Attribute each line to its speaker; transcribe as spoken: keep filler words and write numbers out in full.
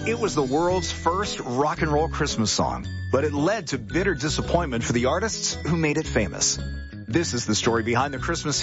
Speaker 1: It was the world's first rock and roll Christmas song, but it led to bitter disappointment for the artists who made it famous. This is the story behind the Christmas